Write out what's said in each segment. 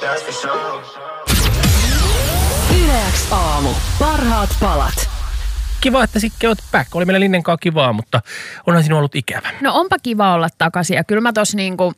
Yle X aamu. Parhaat palat. Kiva, että Sikke oot back. Oli meillä Linnenkaan kivaa, mutta onhan sinua ollut ikävä. No onpa kiva olla takaisin ja kyllä mä tossa niinku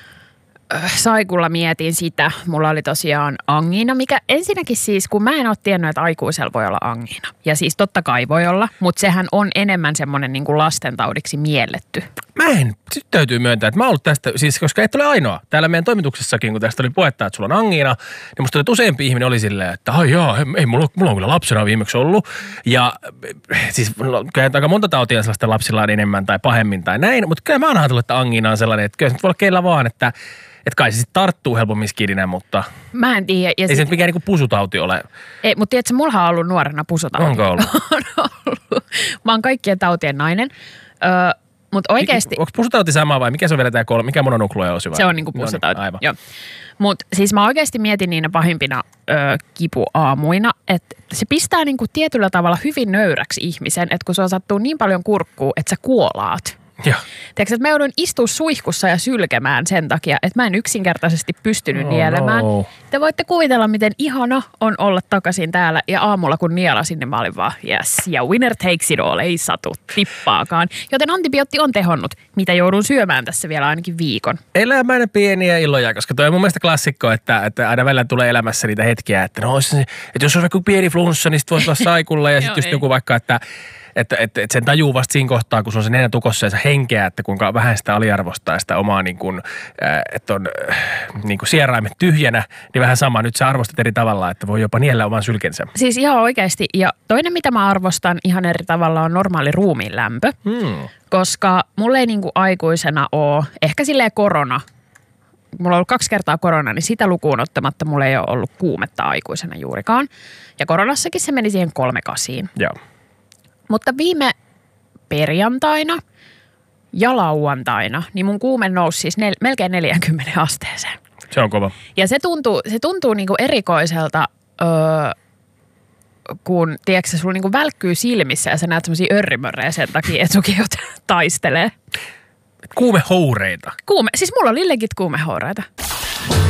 saikulla mietin sitä. Mulla oli tosiaan angiina, mikä ensinnäkin siis, kun mä en ole tiennyt, että aikuisella voi olla angiina. Ja siis totta kai voi olla, mutta sehän on enemmän semmoinen niinku lastentaudiksi mielletty. Sitten täytyy myöntää, että mä oon ollut tästä, siis koska et ole ainoa. Täällä meidän toimituksessakin, kun tästä oli puhetta, että sulla on angiina, niin musta useampi ihminen oli silleen, että ei mulla on kyllä lapsena viimeksi ollut. Ja siis kyllä aika monta tautia sellaista lapsilla on enemmän tai pahemmin tai näin, mutta kyllä mä oon ajatellut, että angiina on sellainen, että kyllä se nyt voi olla keillä vaan, että kai se sitten tarttuu helpommin skidinä, mutta mä en tiedä. Ei se nyt mikään niinku pusutauti ole. Ei, mutta tiedätkö, mullahan on ollut nuorena pusutauti. Onko ollut? On ollut. Mä oon kaikkien tautien nainen. Mutta oikeasti onko pusutauti sama vai mikä se on vielä tämä mikä mononukleoosi vai? Se on niinku pusutauti. Aivan. Joo. Mutta siis mä oikeasti mietin niinä pahimpina kipuaamuina, että se pistää niinku tietyllä tavalla hyvin nöyräksi ihmisen, että kun se sattuu niin paljon kurkkuu, että sä kuolaat. Joo. Tiedätkö, että mä joudun istua suihkussa ja sylkemään sen takia, että mä en yksinkertaisesti pystynyt nielemään. No. Te voitte kuvitella, miten ihana on olla takaisin täällä. Ja aamulla kun nielasin, niin mä olin vaan yes. Ja winner takes it all, ei satu tippaakaan. Joten antibiootti on tehonnut, mitä joudun syömään tässä vielä ainakin viikon. Elämän pieniä iloja, koska toi on mun mielestä klassikko, että aina välillä tulee elämässä niitä hetkiä, että jos on vaikka pieni flunssa, niin sit voisi olla saikulla ja sitten just joku vaikka, että sen tajuu vasta siinä kohtaa, kun se on se nenä tukossa ja se henkeä, että kuinka vähän sitä aliarvostaa sitä omaa, niin kuin, että on niin kuin sieraimet tyhjänä, niin vähän sama. Nyt sä arvostat eri tavalla, että voi jopa niellä oman sylkensä. Siis ihan oikeasti. Ja toinen, mitä mä arvostan ihan eri tavalla, on normaali ruumiin lämpö. Koska mulla ei niin kuin aikuisena ole, ehkä silleen korona, mulla on ollut 2 kertaa korona, niin sitä lukuun ottamatta mulla ei ole ollut kuumetta aikuisena juurikaan. Ja koronassakin se meni siihen 3-8. Joo. Mutta viime perjantaina ja lauantaina, niin mun kuume nousi siis melkein 40 asteeseen. Se on kova. Ja se tuntuu niinku erikoiselta, kun tiedätkö, sulla niinku välkkyy silmissä ja sä näet semmosia örrimörrejä sen takia, että sukin taistelee. Kuumehoureita. Siis mulla oli legit kuumehoureita.